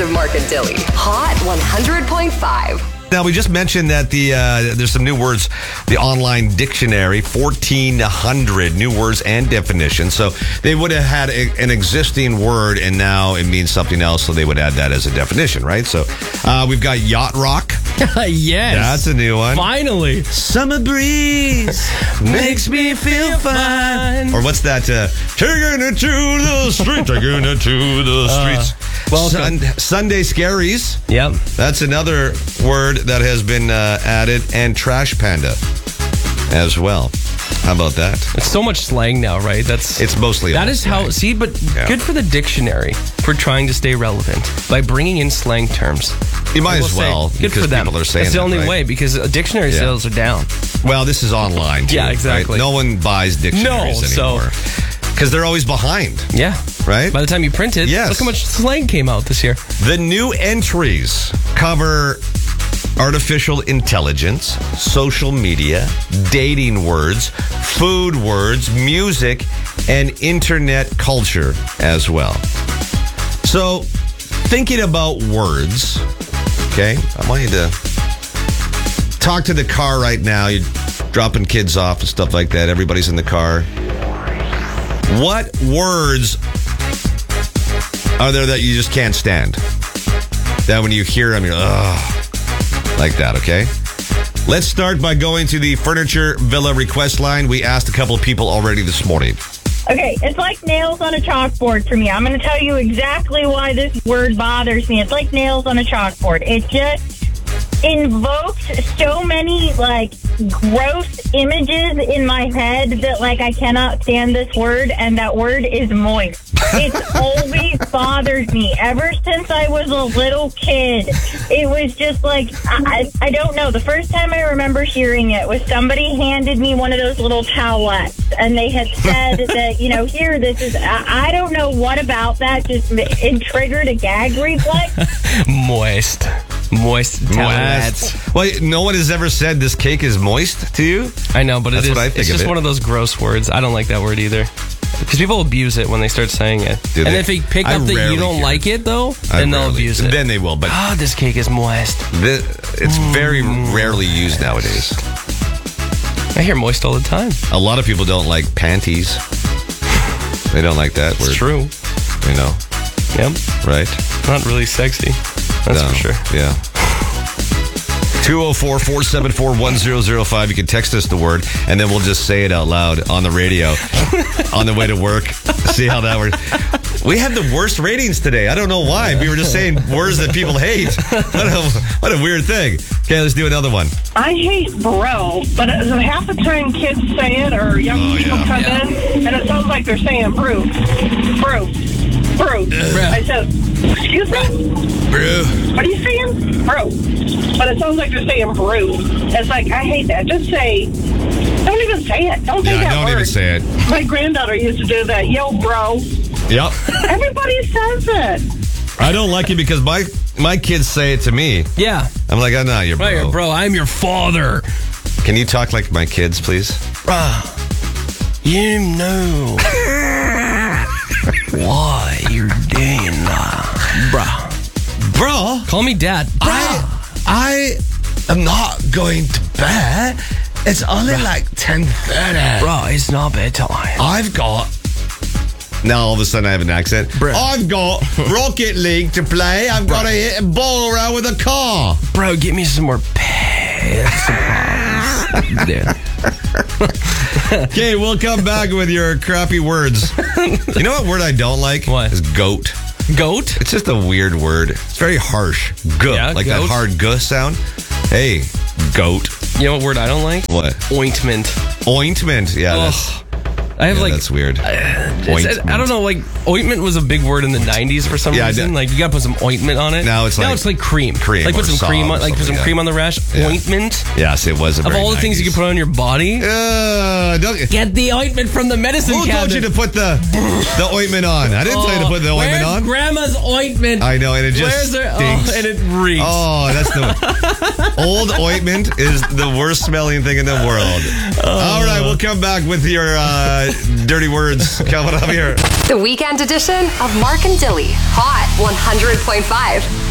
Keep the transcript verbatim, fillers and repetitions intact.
of Mark and Dilly. Hot one hundred point five. Now, we just mentioned that the uh, there's some new words, the online dictionary, fourteen hundred new words and definitions. So they would have had a, an existing word, and now it means something else, so they would add that as a definition, right? So uh, we've got yacht rock. Yes. That's a new one. Finally. Summer breeze makes me feel fine. Or what's that? Uh, taking it to the street, taking it to the streets. Uh, well, Sun- Sunday scaries. Yep. That's another word that has been uh, added, and trash panda as well. How about that? It's so much slang now, right? That's It's mostly That all is slang. how, see, but Yeah. good for the dictionary for trying to stay relevant by bringing in slang terms. You might I will as say, well, good because for them. people are saying It's the that, only right? way, because uh, dictionary Yeah. sales are down. Well, this is online, too. Yeah, exactly. Right? No one buys dictionaries No, so- anymore. Because they're always behind, Yeah. right? By the time you print it, Yes. look how much slang came out this year. The new entries cover artificial intelligence, social media, dating words, food words, music, and internet culture as well. So, thinking about words, okay, I want you to talk to the car right now. You're dropping kids off and stuff like that. Everybody's in the car. What words are there that you just can't stand? That when you hear them, you're ugh. Like that, okay? Let's start by going to the Furniture Villa request line. We asked a couple of people already this morning. Okay, it's like nails on a chalkboard for me. I'm going to tell you exactly why this word bothers me. It's like nails on a chalkboard. It just invokes so many, like, gross images in my head that, like, I cannot stand this word, and that word is moist. It always bothers me. Ever since I was a little kid, it was just like, I, I don't know. The first time I remember hearing it was somebody handed me one of those little towelettes, and they had said that, you know, here, this is, I, I don't know what about that just it triggered a gag reflex. Moist. Moist towelettes. Well, no one has ever said this cake is moist to you. I know, but That's it is, what I think it's of just it. one of those gross words. I don't like that word either. Because people abuse it when they start saying it. Do and they? if they pick I up that rarely you don't hear like it, though, I then they'll rarely- abuse it. Then they will, but Oh, this cake is moist. thi- it's very rarely used nowadays. I hear moist all the time. A lot of people don't like panties. They don't like that word. It's true. You know, Yep. right? Not really sexy. That's No, for sure. Yeah. two oh four, four seven four, one oh oh five. You can text us the word, and then we'll just say it out loud on the radio on the way to work. See how that works. We had the worst ratings today. I don't know why. We were just saying words that people hate. What a, what a weird thing. Okay, let's do another one. I hate bro, but half the time kids say it or young Oh, people yeah. come Yeah. in, and it sounds like they're saying brew, brew, brew. I said, excuse me? Brew. What are you saying? Brew. But it sounds like they're saying brew. It's like, I hate that. Just say, don't even say it. Don't say Yeah, that don't word. even say it. My granddaughter used to do that. Yo, bro. Yep. Everybody says it. I don't like it because my my kids say it to me. Yeah. I'm like, I'm not your bro. Right, bro, I'm your father. Can you talk like my kids, please? Bruh, you know why you're doing that. Bruh. Bro, Call me dad. I I am not going to bed. It's only like ten thirty. Bro, it's not bedtime. I've got... Now all of a sudden I have an accent. Bruh. I've got Rocket League to play. I've got to hit a ball around with a car. Bro, get me some more pets. Yeah. Okay, we'll come back with your crappy words. You know what word I don't like? What? Is goat. Goat? It's just a weird word. It's very harsh. Goat. Yeah, like that goat. hard guh sound. Hey, goat. You know what word I don't like? What? Ointment. Ointment. Yeah, that's, Ugh. I have yeah, like that's weird. It's- I don't know, like ointment was a big word in the nineties for some Yeah, I reason. did. Like you gotta put some ointment on it. Now it's now like it's like cream. cream Like put or some Saw cream or on, like put some something, cream yeah. on the rash. Yeah. Ointment. Yes, it was a Of very all the things you nineties. can put on your body, Uh, don't, get the ointment from the medicine who cabinet. told you to put the the ointment on? I didn't tell you to put the ointment Where's on. Grandma's ointment? I know, and it just Where's her? stinks. Oh, and it reeks. Oh, that's the old ointment is the worst smelling thing in the world. Oh. All right, we'll come back with your uh, dirty words coming up here. The weekend edition of Mark and Dilly, Hot one hundred point five.